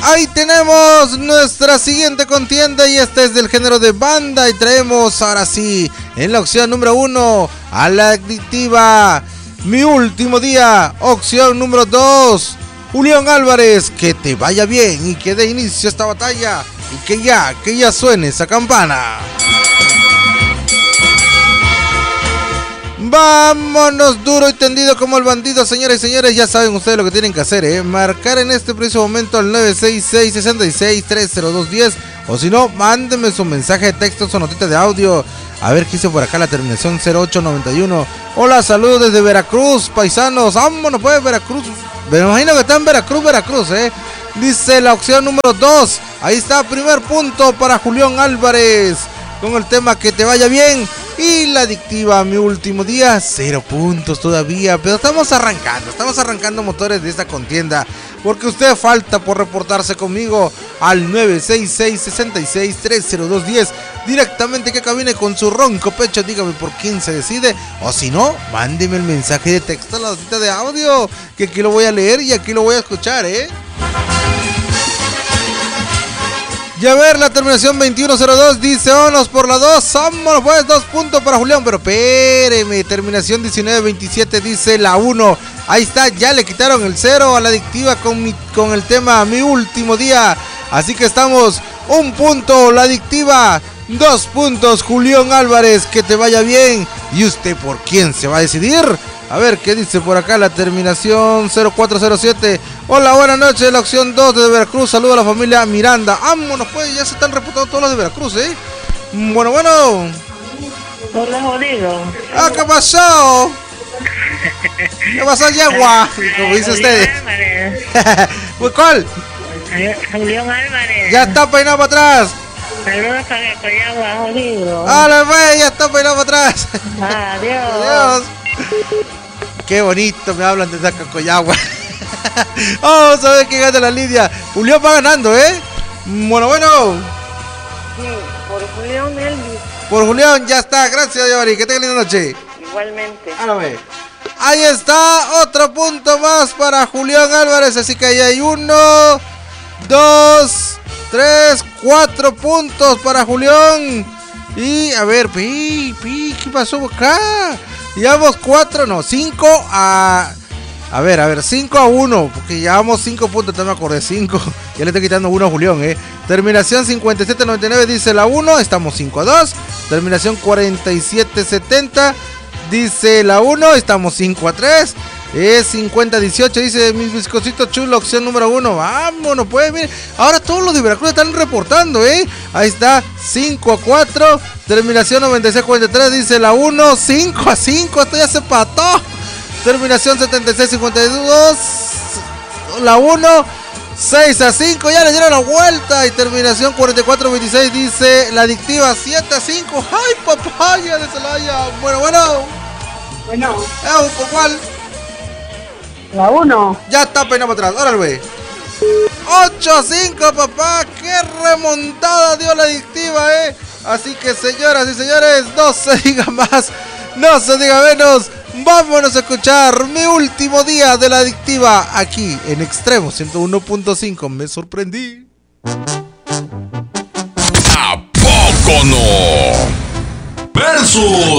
Ahí tenemos nuestra siguiente contienda y este es del género de banda y traemos ahora sí en la opción número 1 a la adictiva Mi Último Día. Opción número 2, Julián Álvarez, Que Te Vaya Bien y que dé inicio a esta batalla y que ya suene esa campana. Vámonos duro y tendido como el bandido, señores y señores. Ya saben ustedes lo que tienen que hacer, marcar en este preciso momento al 966-66-30210. O si no, mándenme su mensaje de texto, su notita de audio. A ver qué hice por acá, la terminación 0891. Hola, saludos desde Veracruz, paisanos. Vámonos pues, Veracruz. Me imagino que está en Veracruz, Dice la opción número 2. Ahí está, primer punto para Julián Álvarez con el tema Que Te Vaya Bien. Y la adictiva Mi Último Día, 0 puntos todavía, pero estamos arrancando motores de esta contienda, porque usted falta por reportarse conmigo al 966-66-30210, directamente que cabine con su ronco pecho, dígame por quién se decide, o si no, mándeme el mensaje de texto a la notita de audio, que aquí lo voy a leer y aquí lo voy a escuchar, Y a ver, la terminación 2102 dice, vámonos por la 2, vámonos pues, 2 puntos para Julián, pero espéreme, terminación 1927 dice la 1, ahí está, ya le quitaron el 0 a la adictiva con el tema Mi Último Día, así que estamos 1 punto la adictiva, 2 puntos Julián Álvarez, Que Te Vaya Bien, y usted por quién se va a decidir. A ver, ¿qué dice por acá la terminación 0407? Hola, buenas noches, la opción 2 de Veracruz. Saludos a la familia Miranda. Vámonos pues, ya se están reportando todos los de Veracruz, Bueno. Hola, jodido. ¿Qué pasó? ¿Qué pasó, Yagua? Como dice usted. ¿Cuál? Julián Álvarez. Ya está peinado para atrás. Saludos para Coyagua, jodido. ¡Hola, güey! Ya está peinado para atrás. Adiós. Adiós. Qué bonito me hablan de Zacacoyagua. Vamos a ver quién gana la línea. Julián va ganando, Bueno. Sí, por Julián Elvis. Por Julián, ya está. Gracias, Yori. Que tenga linda noche. Igualmente. Ahí está. Otro punto más para Julián Álvarez. Así que ahí hay 1, 2, 3, 4 puntos para Julián. Y a ver, ¿qué pasó acá? Llevamos 5 a... A ver, 5 a 1, porque llevamos 5 puntos, también me acordé, 5. Ya le estoy quitando 1 a Julián, Terminación 5799 dice la 1, estamos 5 a 2. Terminación 4770 dice la 1, estamos 5 a 3. 5018 dice mis bizcocitos chulos, opción número 1. Vámonos pues, miren. Ahora todos los de Veracruz están reportando, Ahí está, 5 a 4. Terminación 9643 dice la 1, 5 a 5. Esto ya se pató. Terminación 7652 la 1, 6 a 5. Ya le dieron la vuelta. Y terminación 4426 dice la adictiva, 7 a 5. ¡Ay, papaya de Celaya! Bueno. ¿Por cuál? La 1. Ya está peinado para atrás, órale, güey. 8 a 5, papá. Qué remontada dio la adictiva, Así que, señoras y señores, no se diga más, no se diga menos. Vámonos a escuchar Mi Último Día de la adictiva aquí en Extremo 101.5. Me sorprendí. ¿A poco no? Versus